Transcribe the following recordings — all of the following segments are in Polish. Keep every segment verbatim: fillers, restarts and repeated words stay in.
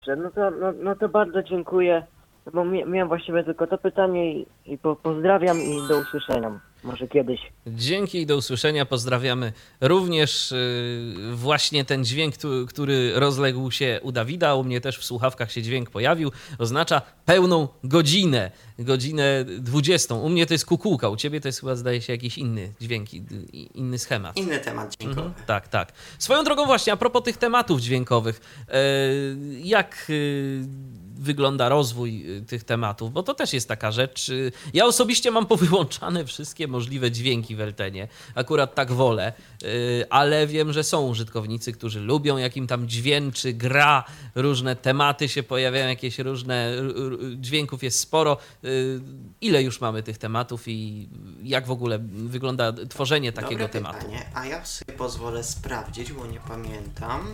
No to, no, no to bardzo dziękuję, bo mia- miałem właściwie tylko to pytanie i, i po, pozdrawiam i do usłyszenia. Może kiedyś. Dzięki i do usłyszenia. Pozdrawiamy również yy, właśnie ten dźwięk, tu- który rozległ się u Dawida. U mnie też w słuchawkach się dźwięk pojawił. Oznacza pełną godzinę. Godzinę dwudziestą. U mnie to jest kukułka. U ciebie to jest chyba, zdaje się, jakiś inny dźwięk, i- inny schemat. Inny temat dźwiękowy. Mhm, tak, tak. Swoją drogą właśnie, a propos tych tematów dźwiękowych. Yy, jak yy, wygląda rozwój tych tematów? Bo to też jest taka rzecz. Yy, Ja osobiście mam powyłączane wszystkie możliwe dźwięki w Eltenie. Akurat tak wolę, yy, ale wiem, że są użytkownicy, którzy lubią, jak im tam dźwięczy, gra, różne tematy się pojawiają, jakieś różne r- r- dźwięków jest sporo. Yy, Ile już mamy tych tematów i jak w ogóle wygląda tworzenie takiego Dobre tematu? pytanie, a ja sobie pozwolę sprawdzić, bo nie pamiętam.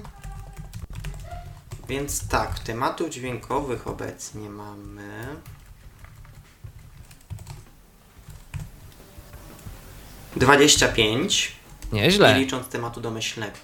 Więc tak, tematów dźwiękowych obecnie mamy dwadzieścia pięć, nie Nieźle. licząc tematu domyślnego.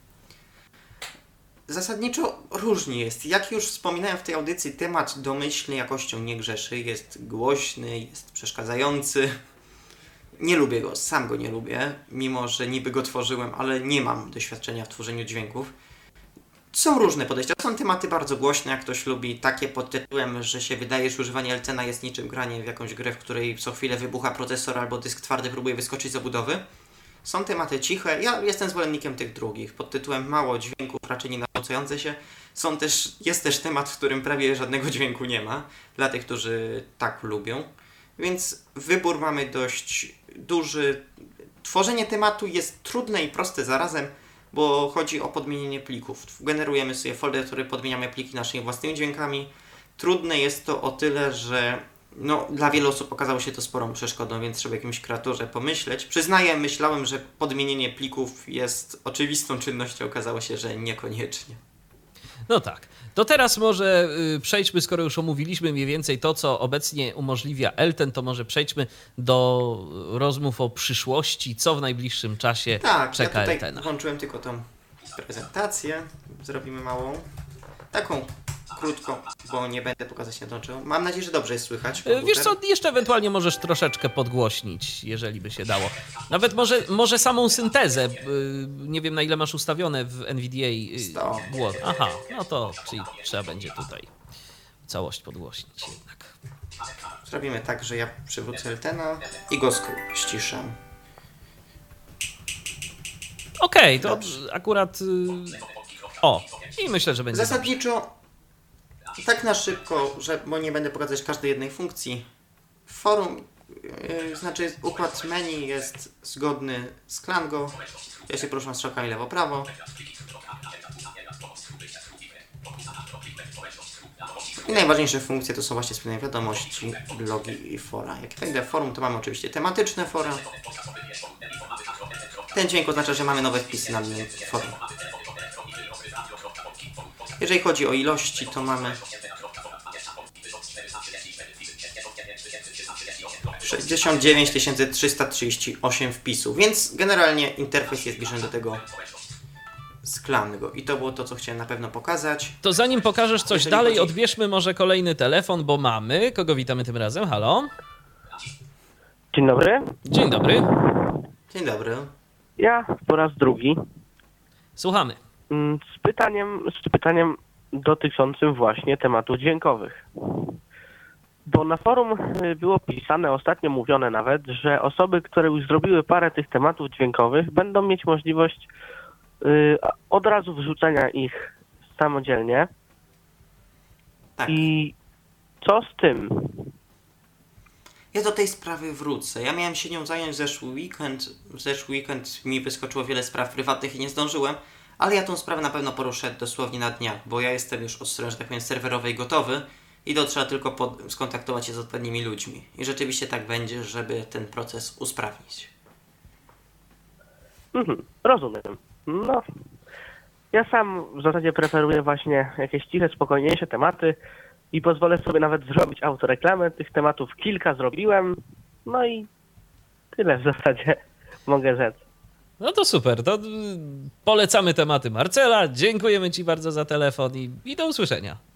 Zasadniczo różnie jest. Jak już wspominałem w tej audycji, temat domyślny jakością nie grzeszy. Jest głośny, jest przeszkadzający. Nie lubię go, sam go nie lubię, mimo że niby go tworzyłem, ale nie mam doświadczenia w tworzeniu dźwięków. Są różne podejścia. Są tematy bardzo głośne, jak ktoś lubi, takie pod tytułem, że się wydaje, że używanie Eltena jest niczym granie w jakąś grę, w której co chwilę wybucha procesor albo dysk twardy próbuje wyskoczyć z obudowy. Są tematy ciche. Ja jestem zwolennikiem tych drugich. Pod tytułem mało dźwięków, raczej nie nauczające się. Są też, jest też temat, w którym prawie żadnego dźwięku nie ma, dla tych, którzy tak lubią. Więc wybór mamy dość duży. Tworzenie tematu jest trudne i proste zarazem, bo chodzi o podmienienie plików. Generujemy sobie folder, w który podmieniamy pliki naszymi własnymi dźwiękami. Trudne jest to o tyle, że no, dla wielu osób okazało się to sporą przeszkodą, więc trzeba o jakimś kreatorze pomyśleć. Przyznaję, myślałem, że podmienienie plików jest oczywistą czynnością, okazało się, że niekoniecznie. No tak. To teraz może y, przejdźmy, skoro już omówiliśmy mniej więcej to, co obecnie umożliwia Elten, to może przejdźmy do rozmów o przyszłości, co w najbliższym czasie Tak, czeka ja tutaj Eltena. włączyłem tylko tą prezentację. Zrobimy małą. Taką krótką, bo nie będę pokazać nie toczył. Mam nadzieję, że dobrze jest słychać. Y, Wiesz co, jeszcze ewentualnie możesz troszeczkę podgłośnić, jeżeli by się dało. Nawet może, może samą syntezę. y, Nie wiem, na ile masz ustawione w N V D A y, sto. głos. Aha, no to czyli trzeba będzie tutaj całość podgłośnić jednak. Zrobimy tak, że ja przywrócę Eltena i go sk- ściszę. Okej, to Dobrze. akurat... y, O, i myślę, że będzie dobrze. Zasadniczo tak na szybko, że, bo nie będę pokazać każdej jednej funkcji. Forum, yy, znaczy układ menu jest zgodny z Klango. Ja się poruszam strzałkami lewo-prawo. I najważniejsze funkcje to są właśnie wspólne wiadomości, blogi i fora. Jak wejdę w forum, to mamy oczywiście tematyczne fora. Ten dźwięk oznacza, że mamy nowe wpisy na danym forum. Jeżeli chodzi o ilości, to mamy sześćdziesiąt dziewięć tysięcy trzysta trzydzieści osiem wpisów, więc generalnie interfejs jest zbliżony do tego z Klango. I to było to, co chciałem na pewno pokazać. To zanim pokażesz coś Jeżeli dalej, chodzi- odbierzmy może kolejny telefon, bo mamy. Kogo witamy tym razem? Halo? Dzień dobry. Dzień dobry. Dzień dobry. Ja po raz drugi Słuchamy. mm, z pytaniem, z pytaniem dotyczącym właśnie tematów dźwiękowych. Bo na forum y, było pisane, ostatnio mówione nawet, że osoby, które już zrobiły parę tych tematów dźwiękowych, będą mieć możliwość y, od razu wrzucenia ich samodzielnie. Tak. I co z tym? Ja do tej sprawy wrócę. Ja miałem się nią zająć zeszły weekend. W zeszły weekend mi wyskoczyło wiele spraw prywatnych i nie zdążyłem, ale ja tą sprawę na pewno poruszę dosłownie na dniach, bo ja jestem już od strony, że tak powiem, serwerowej gotowy i to trzeba tylko pod, skontaktować się z odpowiednimi ludźmi. I rzeczywiście tak będzie, żeby ten proces usprawnić. Mhm, rozumiem. No, ja sam w zasadzie preferuję właśnie jakieś ciche, spokojniejsze tematy i pozwolę sobie nawet zrobić autoreklamę. Tych tematów kilka zrobiłem, no i tyle w zasadzie mogę rzec. No to super, to y, polecamy tematy Marcela. Dziękujemy Ci bardzo za telefon i, i do usłyszenia.